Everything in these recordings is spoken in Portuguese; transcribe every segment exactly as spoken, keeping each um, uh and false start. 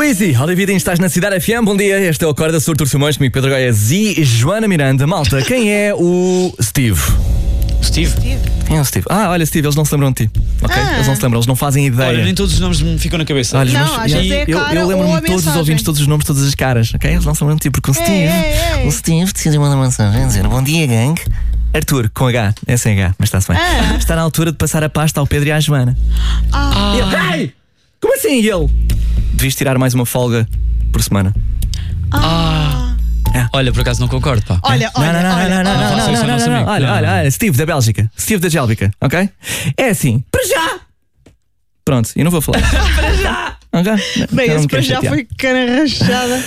Easy, Olividinho, estás na Cidade F M, bom dia, este é o Acorda Sur Simões, comigo Pedro Goiás e Joana Miranda. Malta, quem é o Steve? Steve? Quem é o Steve? Ah, olha Steve, eles não se lembram de ti, ok? Ah. Eles não se lembram, eles não fazem ideia. Olha, nem todos os nomes me ficam na cabeça. Olha, Não, mas- às vezes e é a eu, cara eu ou lembro-me a de todos os mensagem. ouvintes, todos os nomes, todas as caras, ok? Eles não se lembram de ti, porque o Steve, é, é. o Steve decide mandar uma mensagem a dizer: bom dia, gang. Arthur, com H, é sem H, mas está-se bem. Ah. Está na altura de passar a pasta ao Pedro e à Joana. Ah. E ele, ei! Como assim? E ele? Devias tirar mais uma folga por semana. Ah. Olha, por acaso não concordo, pá. Olha, olha, não, não, não, olha, não, não, olha. não, faça não, isso ao não, nosso não, não. amigo. Olha, Não, olha, não. olha, Steve da Bélgica, Steve da Gélbica, ok? É assim, para já! Pronto, eu não vou falar. Para já! Ok? Bem, Não me esse para quero já chatear. foi cana rachada.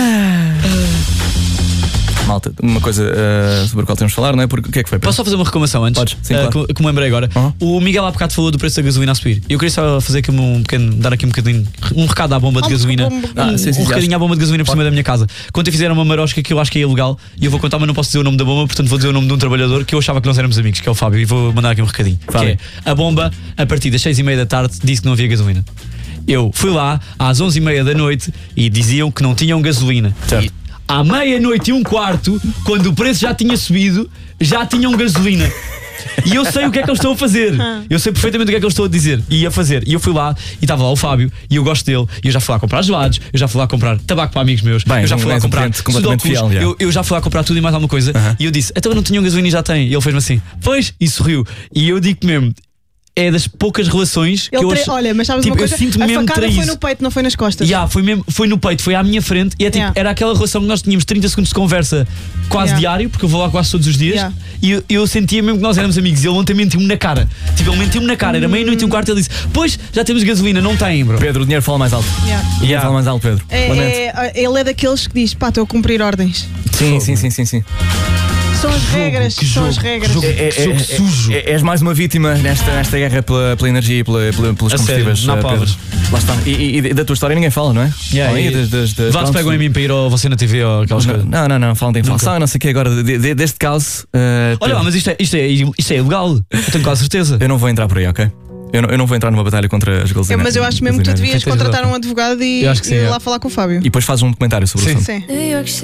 Malta, uma coisa uh, sobre a qual temos de falar, não é? Porque o que é que foi? Pedro? Posso só fazer uma reclamação antes? Podes, sim, Ah, claro. que, que me lembrei agora. Uhum. O Miguel há bocado falou do preço da gasolina a subir. Eu queria só fazer aqui um pequeno, dar aqui um bocadinho, um recado à bomba de Oh, gasolina. bomba. Um, Ah, sim, sim, um sim, recadinho acho- à bomba de gasolina por cima da minha casa. Quando fizeram uma marosca que eu acho que é ilegal, e eu vou contar, mas não posso dizer o nome da bomba, portanto vou dizer o nome de um trabalhador que eu achava que nós éramos amigos, que é o Fábio, e vou mandar aqui um recadinho. Fábio. Que é, a bomba, a partir das seis e meia da tarde, disse que não havia gasolina. Eu fui lá às onze e meia da noite e diziam que não tinham gasolina. Certo. E à meia-noite e um quarto, quando o preço já tinha subido, já tinham gasolina. E eu sei o que é que eles estão a fazer. Eu sei perfeitamente o que é que eles estão a dizer e a fazer. E eu fui lá e estava lá o Fábio e eu gosto dele. E eu já fui lá comprar gelados, eu já fui lá comprar tabaco para amigos meus. Bem, eu já um- fui lá és um comprar cliente completamente sudokus, fiel, já. eu, eu já fui lá comprar tudo e mais alguma coisa. Aham. E eu disse, então eu não tinha gasolina e já tem. E ele fez-me assim, pois, e sorriu. E eu digo mesmo, é das poucas relações que Ele eu tra- acho. Olha, mas sabes tipo, uma coisa? eu sinto-me A mesmo facada traído. foi no peito, não foi nas costas. Yeah, foi, mesmo, foi no peito, foi à minha frente. E é tipo, Yeah. era aquela relação que nós tínhamos trinta segundos de conversa quase Yeah. diário, porque eu vou lá quase todos os dias. Yeah. E eu, eu sentia mesmo que nós éramos amigos. E ele ontem mentiu-me na cara. Tipo, ele mentiu-me na cara. Era meia-noite e um quarto. Ele disse: pois, já temos gasolina, não tem, bro. Pedro, o dinheiro fala mais alto. Yeah. O dinheiro Yeah. fala mais alto, Pedro. É, Lamento. é, ele é daqueles que diz: pá, estou a cumprir ordens. Sim, sim, sim, sim, sim. São as regras, que são as jogo, regras. jogo. É, é, Jogo é, sujo. é, és mais uma vítima nesta, nesta guerra pela, pela energia e pela, pela, pelos A sério, combustíveis. não há eh, Pedro. palavras. Lá está. E, e- e da tua história ninguém fala, não é? Yeah, Fala aí e- das- das- das- Vá-se pronto. pegam em mim para ir ao você na T V ou aquelas coisas. Não, não, não, falam de inflação, não sei o que agora. de- de- Deste caso. eh, Olha Pedro, lá, mas isto é, isto, é, isto é ilegal. Eu tenho quase certeza. eu não vou entrar por aí, ok? Eu não, eu não vou entrar numa batalha contra as É, gasolinas. mas eu acho mesmo que tu devias Tens contratar razão. um advogado e, Eu acho que sim, e ir é. lá falar com o Fábio. E depois faz um documentário sobre Sim. o assunto. Sim. New York City.